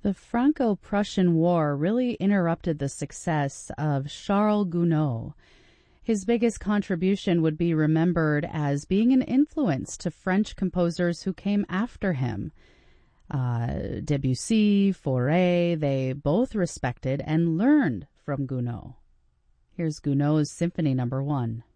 The Franco-Prussian War really interrupted the success of Charles Gounod. His biggest contribution would be remembered as being an influence to French composers who came after him. Debussy, Fauré, they both respected and learned from Gounod. Here's Gounod's Symphony No. 1.